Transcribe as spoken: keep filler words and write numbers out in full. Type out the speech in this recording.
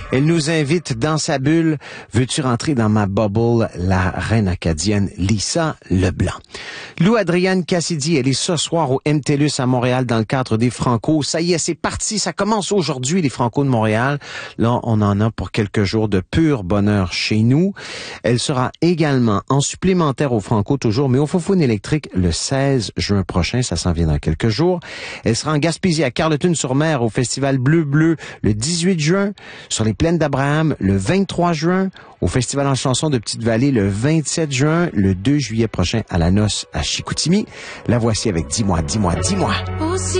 Elle nous invite dans sa bulle. Veux-tu rentrer dans ma bubble? La reine acadienne Lisa Leblanc. Lou Adrienne Cassidy, elle est ce soir au M T L U S à Montréal dans le cadre des Franco. Ça y est, c'est parti. Ça commence aujourd'hui, les Franco de Montréal. Là, on en a pour quelques jours de pur bonheur chez nous. Elle sera également en supplémentaire au Franco toujours, mais au Faux-Foune électrique le seize juin prochain. Ça s'en vient dans quelques jours. Elle sera en Gaspésie à Carleton-sur-Mer au Festival Bleu Bleu le dix-huit juin. Sur les plaines d'Abraham le vingt-trois juin. Au Festival en chanson de Petite-Vallée le vingt-sept juin. Le deux juillet prochain à la Noce à Chicoutimi. La voici avec Dis-moi, dis-moi, dis-moi.